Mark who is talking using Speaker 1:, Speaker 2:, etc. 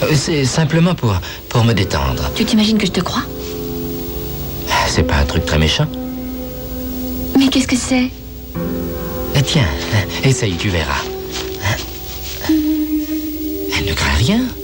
Speaker 1: C'est simplement pour me détendre.
Speaker 2: Tu t'imagines que je te crois?
Speaker 1: C'est pas un truc très méchant.
Speaker 2: Mais qu'est-ce que c'est?
Speaker 1: Tiens, essaye, tu verras. Elle ne craint rien.